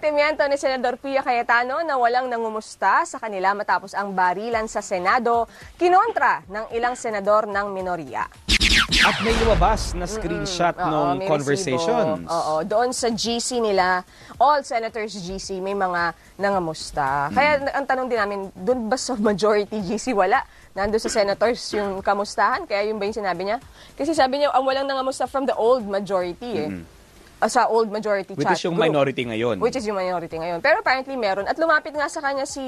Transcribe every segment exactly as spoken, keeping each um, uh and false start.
komitimiento ni Senador Pia Cayetano na walang nangumusta sa kanila matapos ang barilan sa Senado, kinontra ng ilang senador ng minorya. At may lumabas na screenshot Mm-mm. Oo, ng may conversations. resibo. Oo, doon sa G C nila, all senators G C, may mga nangamusta. Kaya ang tanong din namin, doon ba sa majority G C wala? Nandun sa senators yung kamustahan? Kaya yun ba yung sinabi niya? Kasi sabi niya, ang walang nangamusta from the old majority eh. Mm-hmm. Sa old majority Which chat is yung group. minority ngayon. Which is yung minority ngayon. Pero apparently meron. At lumapit nga sa kanya si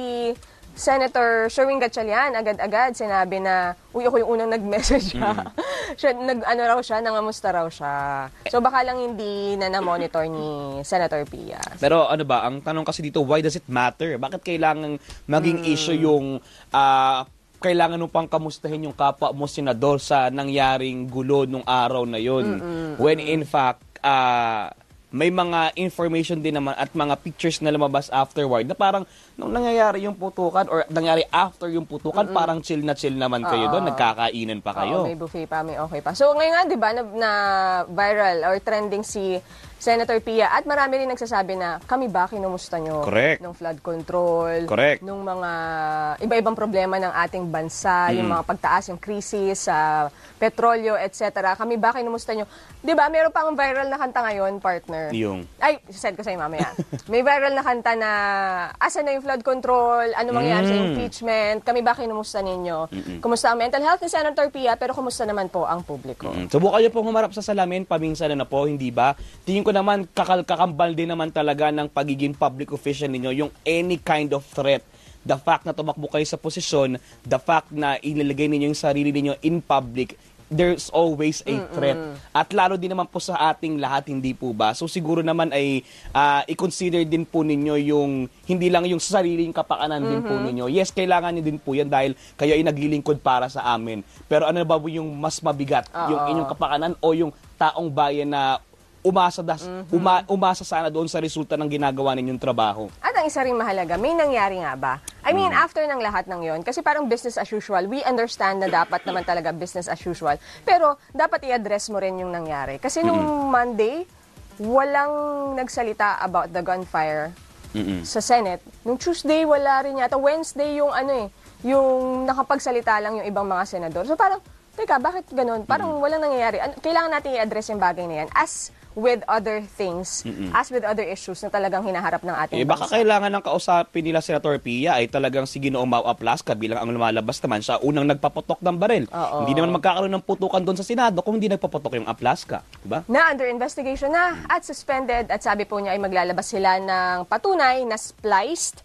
Senator Sherwin Gatchalian. Agad-agad sinabi na, uy, ako yung unang nag-message siya. Mm. siya nag, ano raw siya, nangamusta raw siya. So baka lang hindi na na-monitor ni Senator Pia. Pero ano ba, ang tanong kasi dito, why does it matter? Bakit kailangan maging mm. issue yung... Uh, kailangan mo pang kamustahin yung kapwa mo senador sa nangyaring gulo nung araw na yun. Mm-mm. When in fact, uh, may mga information din naman at mga pictures na lumabas afterward na parang nung nangyayari yung putukan or nangyari after yung putukan, Mm-mm. parang chill na chill naman kayo doon, nagkakainan pa kayo. Oo, may buffet pa, may okay pa. So ngayon nga, di ba, na, na viral or trending si Senator Pia at marami rin nagsasabi na kami ba kinumusta nyo? Correct. Nung flood control, Correct. nung mga iba-ibang problema ng ating bansa, mm. yung mga pagtaas, yung krisis sa uh, petrolyo, et cetera. Kami ba kinumusta nyo? Di ba, meron pang viral na kanta ngayon, partner? Yung? Ay, send ko sa'yo mamaya. May viral na kanta na asa na yung flood control, ano mangyari mm. sa impeachment, kami ba kinumusta ninyo? Mm-mm. Kumusta ang mental health ni Senator Pia, pero kumusta naman po ang publiko? Mm. Subukan nyo pong humarap sa salamin, paminsan na, na po, hindi ba? Tingin ko naman, kakal kakambal din naman talaga ng pagiging public official ninyo, yung any kind of threat. The fact na tumakbo kayo sa posisyon, the fact na ilalagay ninyo yung sarili ninyo in public, there's always a threat. Mm-mm. At lalo din naman po sa ating lahat, hindi po ba? So siguro naman ay uh, i-consider din po ninyo yung, hindi lang yung sariling kapakanan mm-hmm. din po ninyo. Yes, kailangan nyo din po yan dahil kayo ay naglilingkod para sa amin. Pero ano ba po yung mas mabigat? Uh-oh. Yung inyong kapakanan o yung taong bayan na umasa, das, mm-hmm. uma, umasa sana doon sa resulta ng ginagawa ninyong trabaho. At ang isa ring mahalaga, may nangyari nga ba? I mean, mm. after ng lahat ng yon, kasi parang business as usual, we understand na dapat naman talaga business as usual. Pero dapat i-address mo rin yung nangyari. Kasi nung mm-hmm. Monday, walang nagsalita about the gunfire mm-hmm. sa Senate. Nung Tuesday, wala rin yata. Wednesday yung ano eh, yung nakapagsalita lang yung ibang mga senador. So parang, teka, bakit ganun? Parang mm-hmm. walang nangyayari. Kailangan natin i-address yung bagay na yan as with other things, mm-mm. as with other issues na talagang hinaharap ng ating eh, baka bansa. Kailangan ng kausapin nila Senator Pia ay talagang si Ginoong Mau Aplaska bilang ang lumalabas naman siya unang nagpaputok ng baril. Oo. Hindi naman magkakaroon ng putukan doon sa Senado kung hindi nagpaputok yung Aplaska. Diba? Na under investigation na at suspended at sabi po niya ay maglalabas sila ng patunay na spliced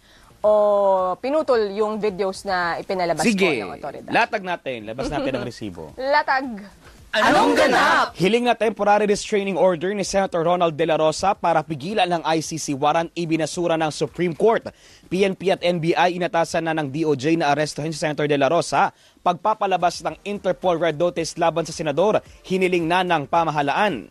o pinutol yung videos na ipinalabas Sige. po ng otoridad. Latag natin. Labas natin ang resibo. Latag. Anong ganap? Hiling na temporary restraining order ni Senator Ronald De La Rosa para pigilan ng I C C warrant ibinasura ng Supreme Court. P N P at N B I inatasan na ng D O J na arestuhin si Senator De La Rosa. Pagpapalabas ng Interpol Red Notice laban sa senador, hiniling na ng pamahalaan.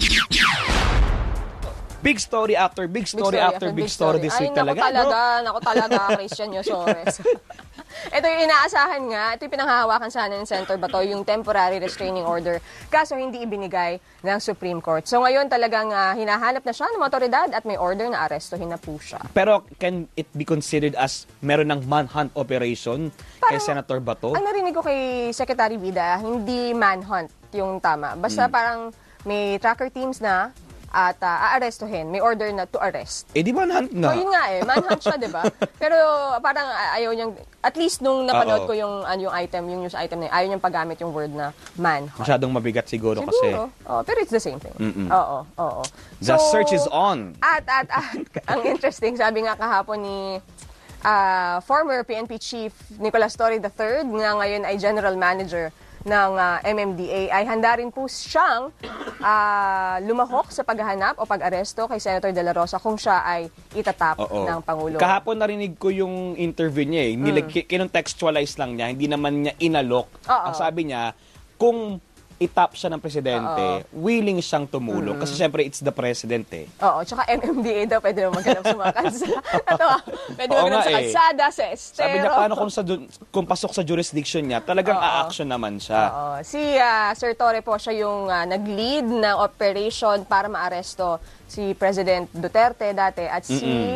Big story after big story, big story after, after big story, story this week talaga. Ay, naku talaga, naku talaga, Christian Yosores. Ito yung inaasahan nga, ito yung pinanghahawakan sana ng Senator Bato, yung temporary restraining order. Kaso hindi ibinigay ng Supreme Court. So ngayon talagang uh, hinahanap na siya ng otoridad at may order na arestuhin na po siya. Pero can it be considered as meron ng manhunt operation parang, kay Senator Bato? Ang narinig ko kay Secretary Vida, hindi manhunt yung tama. Basta hmm. parang may tracker teams na at uh, aarestuhin. May order na to arrest. Eh, di manhunt na? So, yun nga eh. Manhunt siya, di ba? Pero parang ayaw niyang, at least nung napanood Uh-oh. ko yung, uh, yung item, yung news item na yun, ayaw niyang paggamit yung word na manhunt. Masyadong mabigat siguro, siguro. kasi. Oh, pero it's the same thing. Mm-mm. Oo, oo. The so, search is on. At, at, at, ang interesting, sabi nga kahapon ni uh, former P N P Chief Nicolas Torre the third, na ngayon ay General Manager ng uh, M M D A, ay handa rin po siyang uh, lumahok sa paghahanap o pag-aresto kay Senator De La Rosa kung siya ay itatap Oo. ng Pangulo. Kahapon narinig ko yung interview niya eh. Mm. Kinong-textualize lang niya, hindi naman niya inalok. Oo. Ang sabi niya, kung itap siya ng presidente, Oo. willing siyang tumulong. Mm. Kasi syempre, it's the president eh. Oo, tsaka M M D A daw, pwede naman maghanap sa mga kalsada. Ito, pwede naman maghanap sa kalsada, sa estero. Sabi niya, paano kung, sa, kung pasok sa jurisdiction niya, talagang a-action naman siya. Oo. Si uh, Sir Torre po, siya yung uh, nag-lead ng operation para maaresto si President Duterte dati at si Mm-mm.